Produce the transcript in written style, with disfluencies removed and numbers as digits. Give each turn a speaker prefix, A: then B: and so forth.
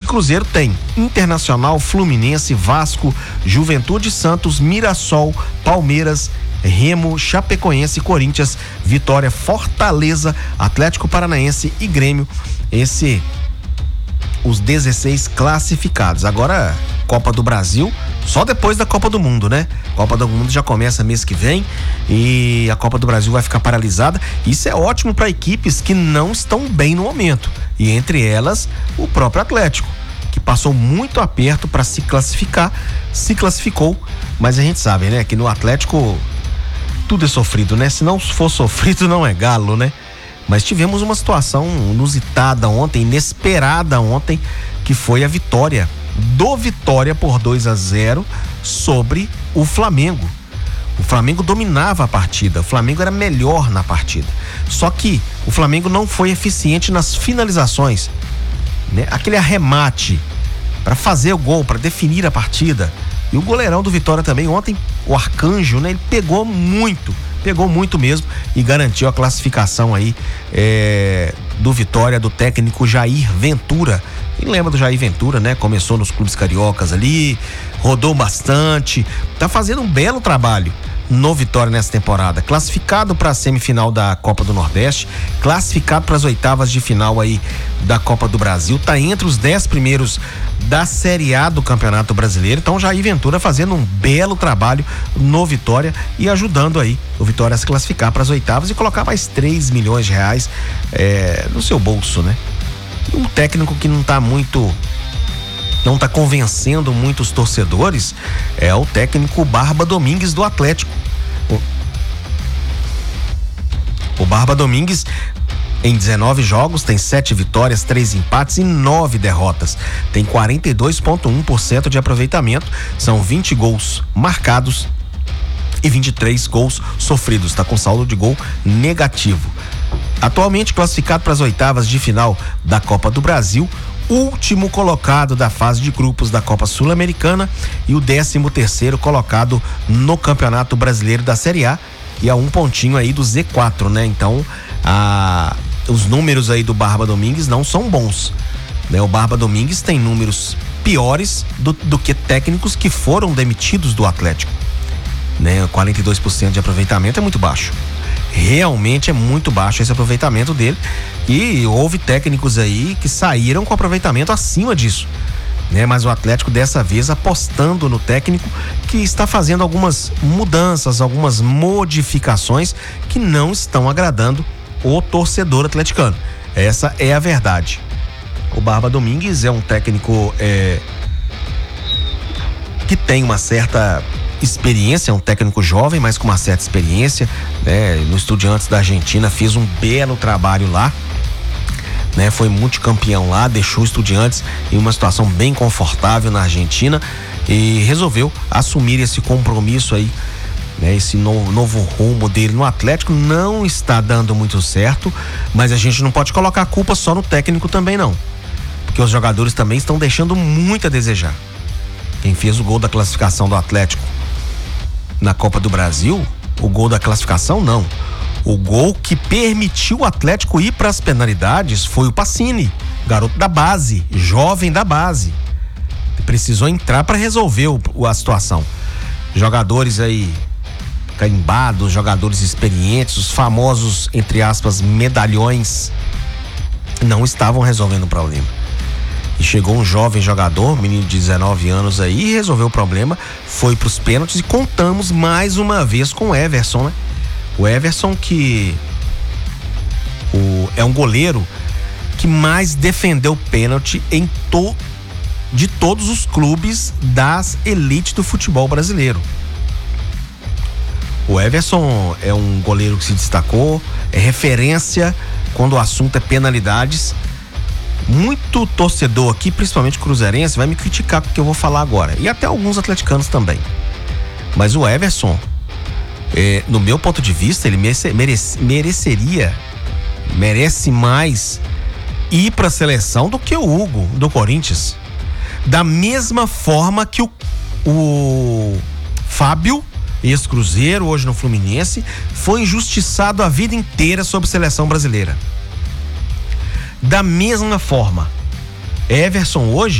A: Cruzeiro tem Internacional, Fluminense, Vasco, Juventude, Santos, Mirassol, Palmeiras, Remo, Chapecoense, Corinthians, Vitória, Fortaleza, Atlético Paranaense e Grêmio. Os 16 classificados. Agora, Copa do Brasil, só depois da Copa do Mundo, né? Copa do Mundo já começa mês que vem e a Copa do Brasil vai ficar paralisada. Isso é ótimo para equipes que não estão bem no momento. E entre elas, o próprio Atlético, que passou muito aperto para se classificar, se classificou, mas a gente sabe, né? Que no Atlético tudo é sofrido, né? Se não for sofrido, não é galo, né? Mas tivemos uma situação inusitada ontem, inesperada ontem, que foi a vitória do Vitória por 2-0 sobre o Flamengo. O Flamengo dominava a partida, o Flamengo era melhor na partida. Só que o Flamengo não foi eficiente nas finalizações, né? Aquele arremate para fazer o gol, para definir a partida. E o goleirão do Vitória também, ontem, o Arcanjo, né? Ele pegou muito mesmo e garantiu a classificação aí do Vitória, do técnico Jair Ventura. Quem lembra do Jair Ventura, né? Começou nos clubes cariocas ali, rodou bastante, tá fazendo um belo trabalho no Vitória nessa temporada, classificado para a semifinal da Copa do Nordeste, classificado para as oitavas de final aí da Copa do Brasil, tá entre os 10 primeiros da Série A do Campeonato Brasileiro. Então Jair Ventura fazendo um belo trabalho no Vitória e ajudando aí o Vitória a se classificar para as oitavas e colocar mais 3 milhões de reais no seu bolso, né? Um técnico que não tá convencendo muitos torcedores é o técnico Barba Domingues do Atlético. O Barba Domingues, em 19 jogos, tem 7 vitórias, 3 empates e 9 derrotas. Tem 42,1% de aproveitamento, são 20 gols marcados e 23 gols sofridos. Está com saldo de gol negativo. Atualmente classificado para as oitavas de final da Copa do Brasil, último colocado da fase de grupos da Copa Sul-Americana e o 13º colocado no Campeonato Brasileiro da Série A e a um pontinho aí do Z4, né? Então, os números aí do Barba Domingues não são bons, né? O Barba Domingues tem números piores do que técnicos que foram demitidos do Atlético, né? 42% de aproveitamento é muito baixo. Realmente é muito baixo esse aproveitamento dele e houve técnicos aí que saíram com aproveitamento acima disso, né? Mas o Atlético dessa vez apostando no técnico que está fazendo algumas mudanças, algumas modificações que não estão agradando o torcedor atleticano. Essa é a verdade. O Barba Domingues é um técnico que tem uma certa experiência, é um técnico jovem, mas com uma certa experiência, né? No Estudiantes da Argentina fez um belo trabalho lá, né? Foi multicampeão lá, deixou o Estudiantes em uma situação bem confortável na Argentina e resolveu assumir esse compromisso aí, né? Esse novo rumo dele no Atlético não está dando muito certo, mas a gente não pode colocar a culpa só no técnico também não, porque os jogadores também estão deixando muito a desejar. Quem fez o gol da classificação do Atlético na Copa do Brasil, o gol da classificação não. O gol que permitiu o Atlético ir para as penalidades foi o Pacini, garoto da base, jovem da base. Precisou entrar para resolver a situação. Jogadores aí carimbados, jogadores experientes, os famosos, entre aspas, medalhões, não estavam resolvendo o problema. E chegou um jovem jogador, menino de 19 anos aí, e resolveu o problema, foi pros pênaltis e contamos mais uma vez com o Everson, né? O Everson que é um goleiro que mais defendeu pênalti de todos os clubes das elites do futebol brasileiro. O Everson é um goleiro que se destacou, é referência quando o assunto é penalidades. Muito torcedor aqui, principalmente cruzeirense, vai me criticar com o que eu vou falar agora. E até alguns atleticanos também. Mas o Everson, no meu ponto de vista, ele merece mais ir para a seleção do que o Hugo, do Corinthians. Da mesma forma que o Fábio, ex-Cruzeiro, hoje no Fluminense, foi injustiçado a vida inteira sobre seleção brasileira. Da mesma forma, Everson hoje